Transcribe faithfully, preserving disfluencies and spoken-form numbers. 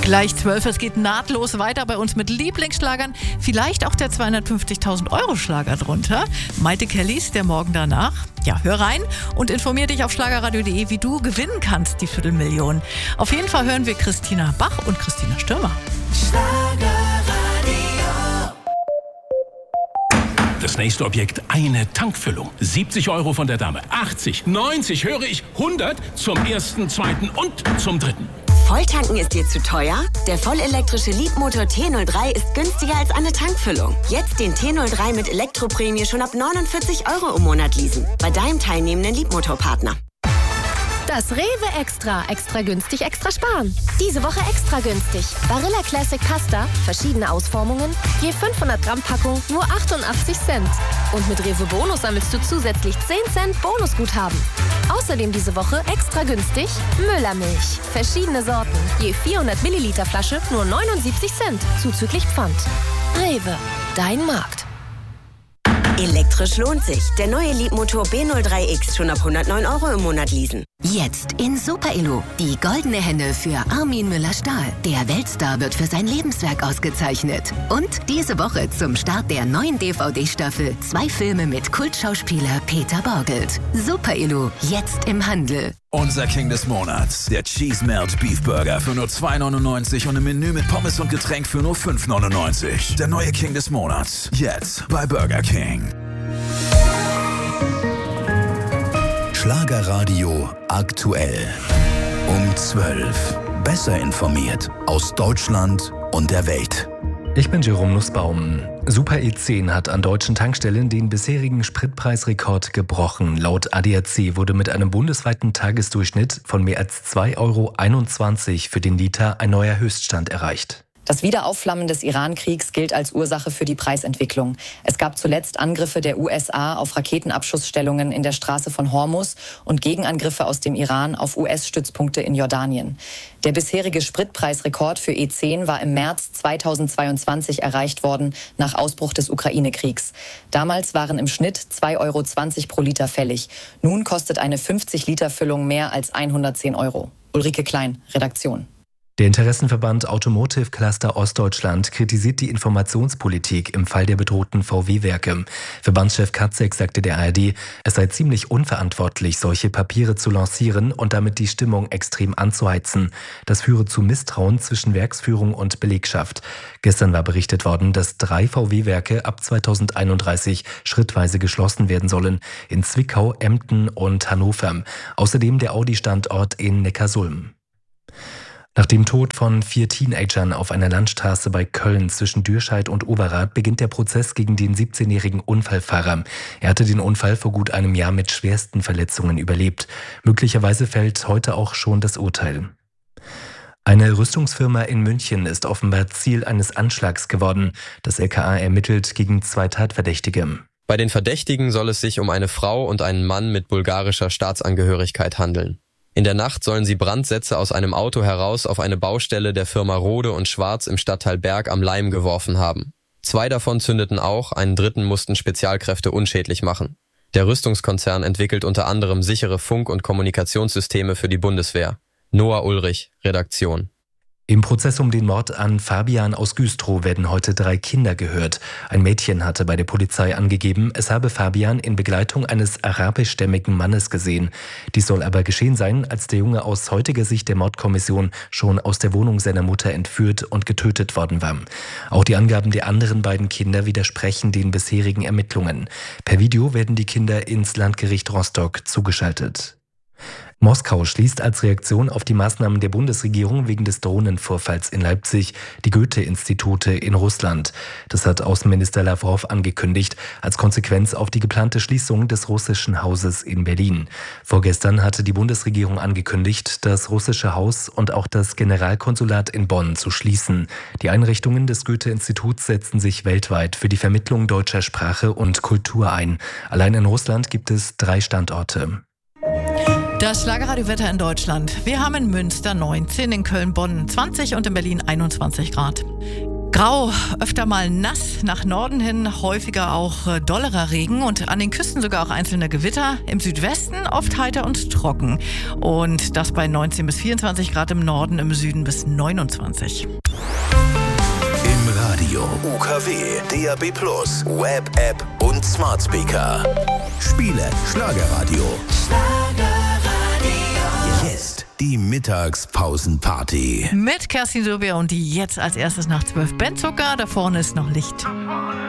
Gleich zwölf, es geht nahtlos weiter bei uns mit Lieblingsschlagern. Vielleicht auch der zweihundertfünfzigtausend Euro Schlager drunter. Maite Kellys, der Morgen danach. Ja, hör rein und informier dich auf schlagerradio punkt de, wie du gewinnen kannst, die Viertelmillion. Auf jeden Fall hören wir Christina Bach und Christina Stürmer. Das nächste Objekt, eine Tankfüllung. siebzig Euro von der Dame, achtzig, neunzig, höre ich, hundert zum ersten, zweiten und zum dritten. Volltanken ist dir zu teuer? Der vollelektrische Leapmotor T null drei ist günstiger als eine Tankfüllung. Jetzt den T null drei mit Elektroprämie schon ab neunundvierzig Euro im Monat leasen. Bei deinem teilnehmenden Leapmotor-Partner. Das Rewe Extra. Extra günstig, extra sparen. Diese Woche extra günstig. Barilla Classic Pasta, verschiedene Ausformungen, je fünfhundert Gramm Packung, nur achtundachtzig Cent. Und mit Rewe Bonus sammelst du zusätzlich zehn Cent Bonusguthaben. Außerdem diese Woche extra günstig Müllermilch. Verschiedene Sorten, je vierhundert Milliliter Flasche, nur neunundsiebzig Cent, zuzüglich Pfand. Rewe, dein Markt. Elektrisch lohnt sich. Der neue Leapmotor B null drei X schon ab hundertneun Euro im Monat leasen. Jetzt in Super Elo. Die goldene Henne für Armin Müller-Stahl. Der Weltstar wird für sein Lebenswerk ausgezeichnet. Und diese Woche zum Start der neuen D V D-Staffel zwei Filme mit Kultschauspieler Peter Borgelt. Super Elo, jetzt im Handel. Unser King des Monats, der Cheese Melt Beef Burger für nur zwei neunundneunzig und ein Menü mit Pommes und Getränk für nur fünf neunundneunzig. Der neue King des Monats, jetzt bei Burger King. Schlagerradio aktuell. Um zwölf. Besser informiert aus Deutschland und der Welt. Ich bin Jerome Nussbaum. Super E zehn hat an deutschen Tankstellen den bisherigen Spritpreisrekord gebrochen. Laut A D A C wurde mit einem bundesweiten Tagesdurchschnitt von mehr als zwei Euro einundzwanzig für den Liter ein neuer Höchststand erreicht. Das Wiederaufflammen des Iran-Kriegs gilt als Ursache für die Preisentwicklung. Es gab zuletzt Angriffe der U S A auf Raketenabschussstellungen in der Straße von Hormuz und Gegenangriffe aus dem Iran auf U S-Stützpunkte in Jordanien. Der bisherige Spritpreisrekord für E zehn war im März zweitausendzweiundzwanzig erreicht worden, nach Ausbruch des Ukraine-Kriegs. Damals waren im Schnitt zwei Euro zwanzig pro Liter fällig. Nun kostet eine fünfzig Liter Füllung mehr als hundertzehn Euro. Ulrike Klein, Redaktion. Der Interessenverband Automotive Cluster Ostdeutschland kritisiert die Informationspolitik im Fall der bedrohten V W-Werke. Verbandschef Katzek sagte der A R D, es sei ziemlich unverantwortlich, solche Papiere zu lancieren und damit die Stimmung extrem anzuheizen. Das führe zu Misstrauen zwischen Werksführung und Belegschaft. Gestern war berichtet worden, dass drei V W-Werke ab zweitausendeinunddreißig schrittweise geschlossen werden sollen, in Zwickau, Emden und Hannover. Außerdem der Audi-Standort in Neckarsulm. Nach dem Tod von vier Teenagern auf einer Landstraße bei Köln zwischen Dürscheid und Overath beginnt der Prozess gegen den siebzehnjährigen Unfallfahrer. Er hatte den Unfall vor gut einem Jahr mit schwersten Verletzungen überlebt. Möglicherweise fällt heute auch schon das Urteil. Eine Rüstungsfirma in München ist offenbar Ziel eines Anschlags geworden. Das L K A ermittelt gegen zwei Tatverdächtige. Bei den Verdächtigen soll es sich um eine Frau und einen Mann mit bulgarischer Staatsangehörigkeit handeln. In der Nacht sollen sie Brandsätze aus einem Auto heraus auf eine Baustelle der Firma Rode und Schwarz im Stadtteil Berg am Leim geworfen haben. Zwei davon zündeten auch, einen dritten mussten Spezialkräfte unschädlich machen. Der Rüstungskonzern entwickelt unter anderem sichere Funk- und Kommunikationssysteme für die Bundeswehr. Noah Ulrich, Redaktion. Im Prozess um den Mord an Fabian aus Güstrow werden heute drei Kinder gehört. Ein Mädchen hatte bei der Polizei angegeben, es habe Fabian in Begleitung eines arabischstämmigen Mannes gesehen. Dies soll aber geschehen sein, als der Junge aus heutiger Sicht der Mordkommission schon aus der Wohnung seiner Mutter entführt und getötet worden war. Auch die Angaben der anderen beiden Kinder widersprechen den bisherigen Ermittlungen. Per Video werden die Kinder ins Landgericht Rostock zugeschaltet. Moskau schließt als Reaktion auf die Maßnahmen der Bundesregierung wegen des Drohnenvorfalls in Leipzig die Goethe-Institute in Russland. Das hat Außenminister Lawrow angekündigt, als Konsequenz auf die geplante Schließung des russischen Hauses in Berlin. Vorgestern hatte die Bundesregierung angekündigt, das russische Haus und auch das Generalkonsulat in Bonn zu schließen. Die Einrichtungen des Goethe-Instituts setzen sich weltweit für die Vermittlung deutscher Sprache und Kultur ein. Allein in Russland gibt es drei Standorte. Das Schlagerradio-Wetter in Deutschland. Wir haben in Münster neunzehn, in Köln-Bonn zwanzig und in Berlin einundzwanzig Grad. Grau, öfter mal nass, nach Norden hin häufiger auch äh, dollerer Regen und an den Küsten sogar auch einzelne Gewitter. Im Südwesten oft heiter und trocken. Und das bei neunzehn bis vierundzwanzig Grad im Norden, im Süden bis neunundzwanzig. Im Radio, U K W, D A B plus, Web, App und Smart Speaker. Spiele Schlagerradio. Jetzt die Mittagspausenparty. Mit Kerstin Söber und die jetzt als erstes nach zwölf Ben Zucker. Da vorne ist noch Licht.